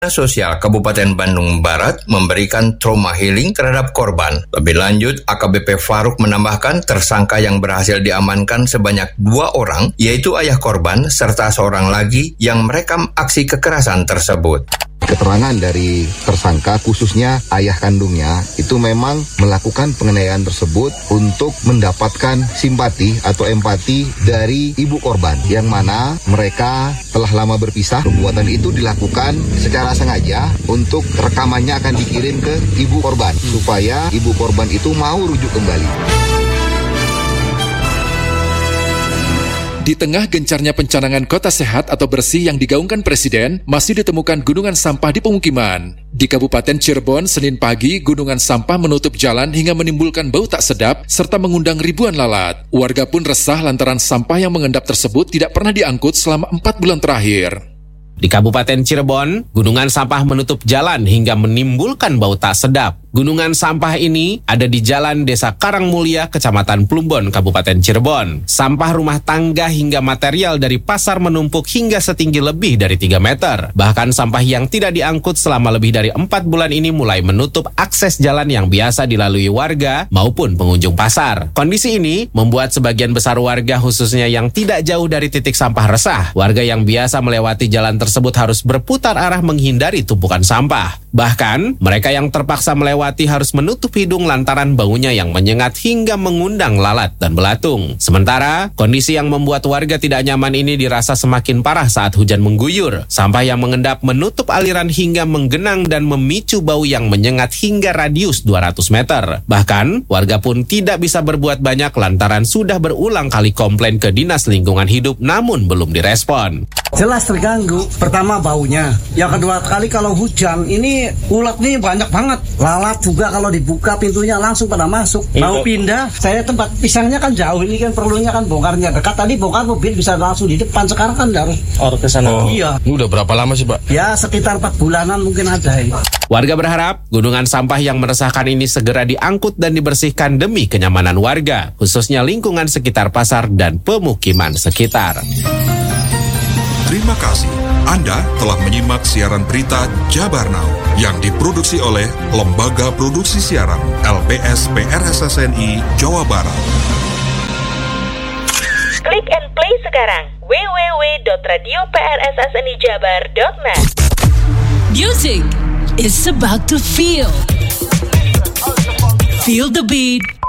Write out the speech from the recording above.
Sosial Kabupaten Bandung Barat memberikan trauma healing terhadap korban. Lebih lanjut, AKBP Faruk menambahkan tersangka yang berhasil diamankan sebanyak 2 orang, yaitu ayah korban serta seorang lagi yang merekam aksi kekerasan tersebut. Keterangan dari tersangka, khususnya ayah kandungnya, itu memang melakukan penganiayaan tersebut untuk mendapatkan simpati atau empati dari ibu korban, yang mana mereka telah lama berpisah. Perbuatan itu dilakukan secara sengaja untuk rekamannya akan dikirim ke ibu korban, supaya ibu korban itu mau rujuk kembali. Di tengah gencarnya pencanangan kota sehat atau bersih yang digaungkan Presiden, masih ditemukan gunungan sampah di pemukiman. Di Kabupaten Cirebon, Senin pagi, gunungan sampah menutup jalan hingga menimbulkan bau tak sedap serta mengundang ribuan lalat. Warga pun resah lantaran sampah yang mengendap tersebut tidak pernah diangkut selama 4 bulan terakhir. Di Kabupaten Cirebon, gunungan sampah menutup jalan hingga menimbulkan bau tak sedap. Gunungan sampah ini ada di Jalan Desa Karangmulia, Kecamatan Plumbon, Kabupaten Cirebon. Sampah rumah tangga hingga material dari pasar menumpuk hingga setinggi lebih dari 3 meter. Bahkan sampah yang tidak diangkut selama lebih dari 4 bulan ini mulai menutup akses jalan yang biasa dilalui warga maupun pengunjung pasar. Kondisi ini membuat sebagian besar warga, khususnya yang tidak jauh dari titik sampah, resah. Warga yang biasa melewati jalan tersebut harus berputar arah menghindari tumpukan sampah. Bahkan, mereka yang terpaksa melewati harus menutup hidung lantaran baunya yang menyengat hingga mengundang lalat dan belatung. Sementara, kondisi yang membuat warga tidak nyaman ini dirasa semakin parah saat hujan mengguyur. Sampah yang mengendap menutup aliran hingga menggenang dan memicu bau yang menyengat hingga radius 200 meter. Bahkan, warga pun tidak bisa berbuat banyak lantaran sudah berulang kali komplain ke Dinas Lingkungan Hidup namun belum direspon. Jelas terganggu. Pertama baunya. Yang kedua kali kalau hujan ini ulat nih banyak banget. Lalat juga kalau dibuka pintunya langsung pada masuk. Mau pindah, saya tempat pisangnya kan jauh, ini kan perlunya kan bongkarnya dekat. Tadi bongkar mobil bisa langsung di depan, sekarang kan harus ke sana. Iya. Ini udah berapa lama sih, Pak? Ya sekitar 4 bulanan mungkin ada ini. Warga berharap gunungan sampah yang meresahkan ini segera diangkut dan dibersihkan demi kenyamanan warga, khususnya lingkungan sekitar pasar dan pemukiman sekitar. Terima kasih. Anda telah menyimak siaran berita Jabar Now yang diproduksi oleh Lembaga Produksi Siaran LPS PRSSNI Jawa Barat. Klik and play sekarang www.radioprssnijabar.net. Music is about to feel the beat.